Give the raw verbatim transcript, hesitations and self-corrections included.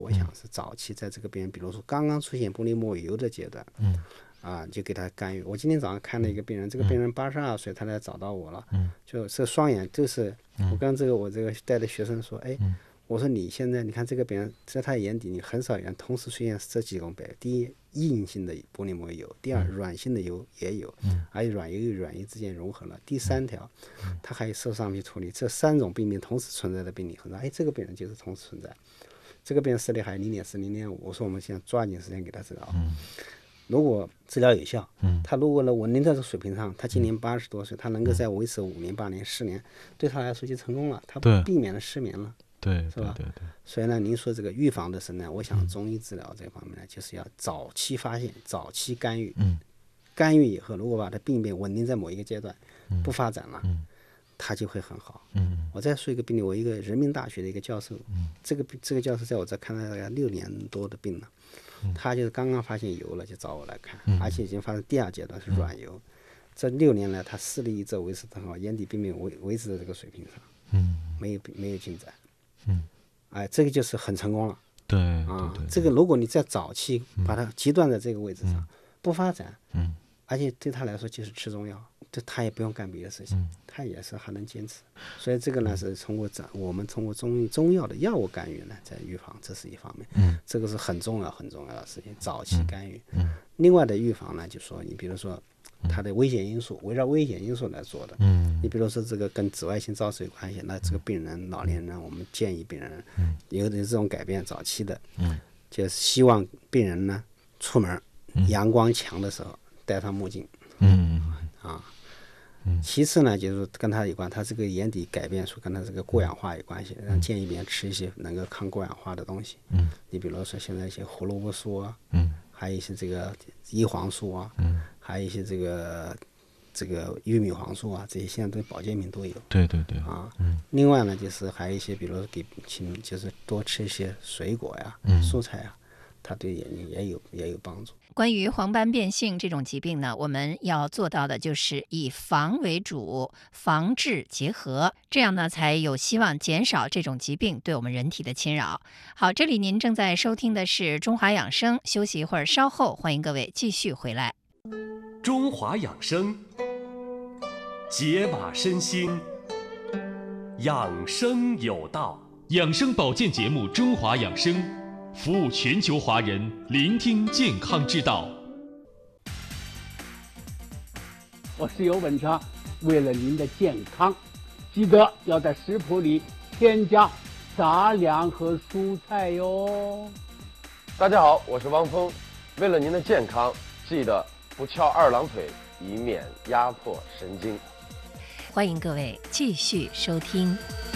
我想是早期在这个病人，比如说刚刚出现玻璃膜油的阶段， 嗯啊，就给他干预。我今天早上看了一个病人，这个病人八十二岁，他来找到我了， 嗯， 就这双眼就是，我跟这个我这个带的学生说，哎， 嗯我说你现在你看这个病人，在他眼底你很少有人同时出现这几种病，第一硬性的玻璃膜有，第二软性的油也有，而且软油与软油之间融合了，第三条，他还有受伤皮处理，这三种病变同时存在的病理很多，哎，这个病人就是同时存在，这个病人视力还有零点四、零点五，我说我们现在抓紧时间给他治疗。如果治疗有效，他如果呢稳定在这个水平上，他今年八十多岁，他能够再维持五年、八年、十年，对他来说就成功了，他避免了失眠了。 对， 是吧？ 对对对。 所以呢，您说这个预防的是呢，我想中医治疗这方面呢，就是要早期发现、早期干预。 嗯。 干预以后，如果把它病变稳定在某一个阶段， 嗯、 不发展了， 嗯， 它就会很好。 嗯。 我再说一个病例，我一个人民大学的一个教授， 嗯、 这个这个教授在我这看了大概六年多的病了，嗯、他就是刚刚发现油了，就找我来看， 嗯、 而且已经发生第二阶段是软油。嗯、这六年来，他视力一直维持得很好，眼底病变维维持在这个水平上， 嗯， 没有没有进展。 嗯。 哎，这个就是很成功了。 对啊， 对对对， 这个如果你在早期把它极端在这个位置上， 嗯、 不发展， 嗯， 而且对他来说就是吃中药，这他也不用干别的事情， 嗯、 他也是还能坚持。所以这个呢是通过我们通过中中药的药物干预呢，在预防，这是一方面。 嗯， 这个是很重要很重要的事情，早期干预。 嗯，嗯另外的预防呢，就说你比如说。它的危险因素围绕危险因素来做的， 嗯， 你比如说这个跟紫外线照射有关系，那这个病人老年人，我们建议病人有的这种改变早期的， 嗯， 就是希望病人呢出门阳光强的时候戴上目镜， 嗯啊，其次呢就是跟他有关，他这个眼底改变说跟他这个过氧化有关系，让建议病人吃一些能够抗过氧化的东西， 嗯， 你比如说现在一些胡萝卜素啊， 嗯， 还有一些这个叶黄素啊， 嗯。 还有一些这个这个玉米黄素啊，这些现在对保健品都有。 对对对。 啊， 嗯。 另外呢，就是还有一些，比如说给请就是多吃一些水果呀、 嗯、 蔬菜啊，它对眼睛也有也有帮助。 关于黄斑变性这种疾病呢，我们要做到的就是以防为主，防治结合，这样呢才有希望减少这种疾病对我们人体的侵扰。好，这里您正在收听的是中华养生，休息一会儿，稍后欢迎各位继续回来。 中华养生，解码身心，养生有道。 养生保健节目《中华养生》，服务全球华人，聆听健康之道。 我是尤文强，为了您的健康，记得要在食谱里添加杂粮和蔬菜哟。 大家好，我是汪峰，为了您的健康，记得不翘二郎腿，以免压迫神经。 欢迎各位继续收听。